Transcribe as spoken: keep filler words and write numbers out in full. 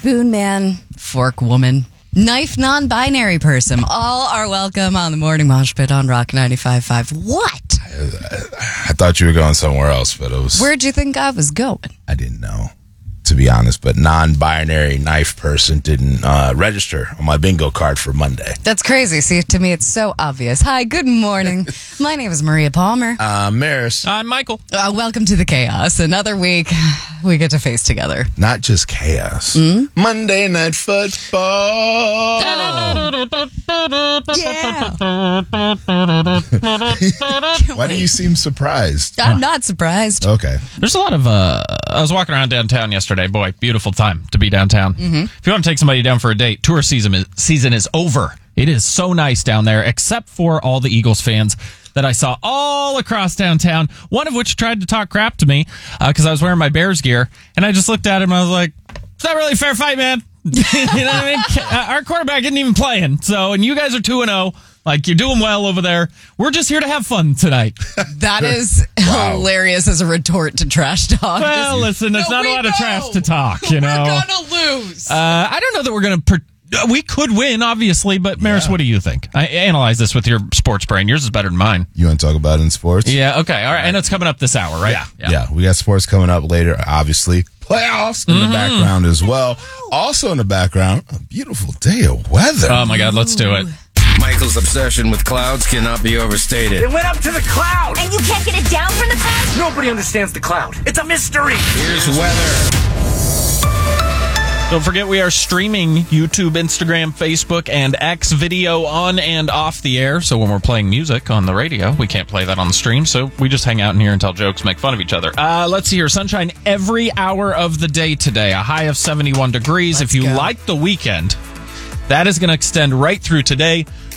spoon man, fork woman, knife non-binary person. All are welcome on the Morning Mosh Pit on Rock ninety-five point five. What? I, I thought you were going somewhere else, but it was... Where'd you think I was going? I didn't know, to be honest, but non-binary knife person didn't uh, register on my bingo card for Monday. That's crazy. See, to me, it's so obvious. Hi, good morning. My name is Maria Palmer. Uh, Maris. I'm Michael. Uh, welcome to the chaos. Another week we get to face together. Not just chaos. Mm? Monday Night Football. Yeah. Why do you seem surprised? I'm not surprised. Okay. There's a lot of, uh, I was walking around downtown yesterday. Boy, beautiful time to be downtown. Mm-hmm. If you want to take somebody down for a date, tour season is, season is over. It is so nice down there, except for all the Eagles fans that I saw all across downtown, one of which tried to talk crap to me because uh, I was wearing my Bears gear. And I just looked at him and I was like, it's not really a fair fight, man. You know what I mean? Our quarterback isn't even playing. So, and you guys are two and oh. Like, you're doing well over there. We're just here to have fun tonight. That is wow. hilarious as a retort to trash talk. Well, just, listen, it's no, not a lot know. of trash to talk, you know. We're going to lose. Uh, I don't know that we're going to... Per- we could win, obviously, but Maris, yeah. What do you think? I analyze this with your sports brain. Yours is better than mine. You want to talk about it in sports? Yeah, okay. All right. And it's coming up this hour, right? Yeah. Yeah. yeah. We got sports coming up later, obviously. Playoffs in mm-hmm. the background as well. Also in the background, a beautiful day of weather. Oh, my God. Let's do it. Michael's obsession with clouds cannot be overstated. It went up to the cloud! And you can't get it down from the cloud? Nobody understands the cloud. It's a mystery! Here's weather. Don't forget, we are streaming YouTube, Instagram, Facebook, and X video on and off the air. So when we're playing music on the radio, we can't play that on the stream. So we just hang out in here and tell jokes, make fun of each other. Uh, let's see here. Sunshine every hour of the day today. A high of seventy-one degrees. Let's if you go. like the weekend, that is going to extend right through today.